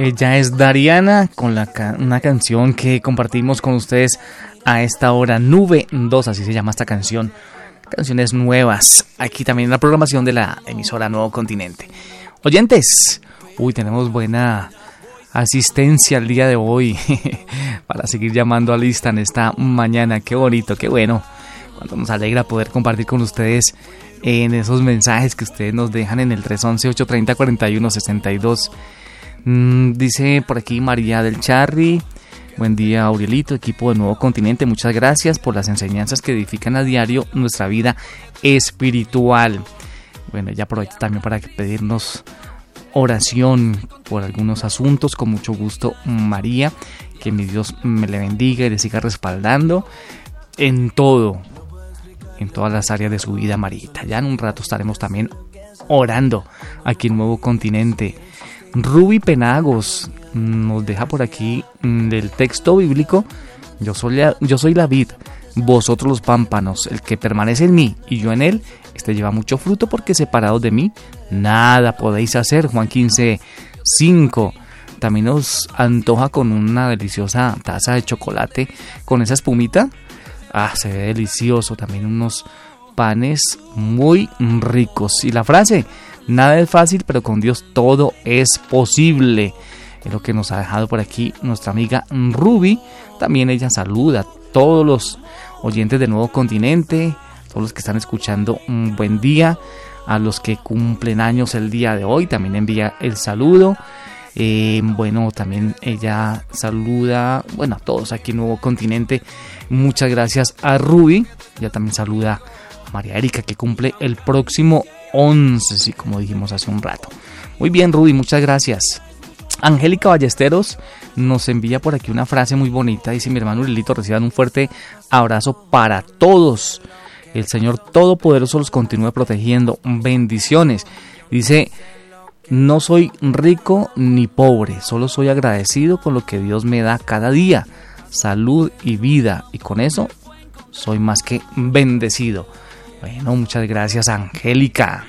Ella es Dariana con una canción que compartimos con ustedes a esta hora. Nube 2, así se llama esta canción. Canciones nuevas, aquí también en la programación de la emisora Nuevo Continente. Oyentes, tenemos buena asistencia el día de hoy para seguir llamando a lista en esta mañana. Qué bonito, qué bueno. Cuando nos alegra poder compartir con ustedes en esos mensajes que ustedes nos dejan en el 311-830-4162. Dice por aquí María del Charri: buen día, Aurelito, equipo de Nuevo Continente, muchas gracias por las enseñanzas que edifican a diario nuestra vida espiritual. Bueno, ya aprovecho también para pedirnos oración por algunos asuntos. Con mucho gusto, María, que mi Dios me le bendiga y le siga respaldando en todas las áreas de su vida, Marita. Ya en un rato estaremos también orando aquí en Nuevo Continente. Ruby Penagos nos deja por aquí del texto bíblico: yo soy la vid, vosotros los pámpanos, el que permanece en mí y yo en él, este lleva mucho fruto, porque separados de mí nada podéis hacer. Juan 15:5. También nos antoja con una deliciosa taza de chocolate con esa espumita. Se ve delicioso. También unos panes muy ricos. Y la frase: nada es fácil, pero con Dios todo es posible. Es lo que nos ha dejado por aquí nuestra amiga Ruby. También ella saluda a todos los oyentes de Nuevo Continente, todos los que están escuchando, un buen día. A los que cumplen años el día de hoy también envía el saludo. También ella saluda, a todos aquí en Nuevo Continente. Muchas gracias a Ruby. Ella también saluda a María Erika, que cumple el próximo 11, sí, como dijimos hace un rato. Muy bien, Ruby, muchas gracias. Angélica Ballesteros nos envía por aquí una frase muy bonita. Dice: mi hermano Lilito, reciban un fuerte abrazo para todos. El Señor Todopoderoso los continúe protegiendo. Bendiciones. Dice: no soy rico ni pobre, solo soy agradecido con lo que Dios me da cada día, salud y vida, y con eso soy más que bendecido. Bueno, muchas gracias, Angélica.